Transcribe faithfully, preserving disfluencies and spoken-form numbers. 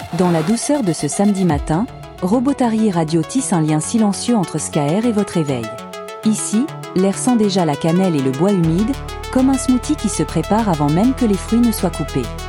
Dans la douceur de ce samedi matin, Robotary Radio tisse un lien silencieux entre Skaer et votre éveil. Ici, l'air sent déjà la cannelle et le bois humide, comme un smoothie qui se prépare avant même que les fruits ne soient coupés.